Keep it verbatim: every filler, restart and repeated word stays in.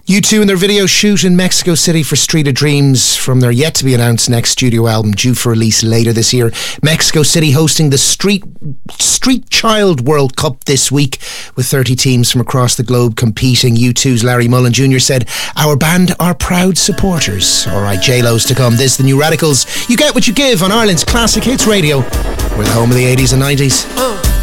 U two in their video shoot in Mexico City for Street of Dreams from their yet-to-be-announced next studio album due for release later this year. Mexico City hosting the Street Street Child World Cup this week with thirty teams from across the globe competing. U two's Larry Mullen Junior said, "Our band are proud supporters." Alright, J-Lo's to come. This, the New Radicals. You get what you give on Ireland's Classic Hits Radio. We're the home of the eighties and nineties. Uh.